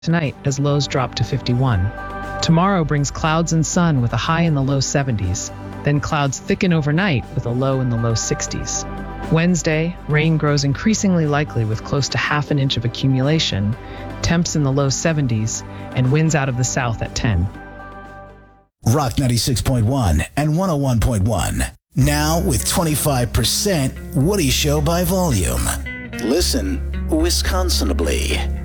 tonight as lows drop to 51. Tomorrow brings clouds and sun with a high in the low 70s. Then clouds thicken overnight with a low in the low 60s. Wednesday, rain grows increasingly likely with close to half an inch of accumulation, temps in the low 70s, and winds out of the south at 10. Rock 96.1 and 101.1. Now with 25% Woody Show by volume. Listen Wisconsinably.